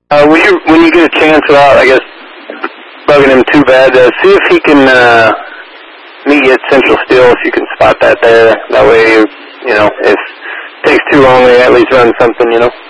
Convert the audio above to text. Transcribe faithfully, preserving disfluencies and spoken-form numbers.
Uh, when you when you get a chance, without I guess bugging him too bad, uh, see if he can uh, meet you at Central Steel. If you can spot that there, that way, you know, if it takes too long, they at least run something, you know.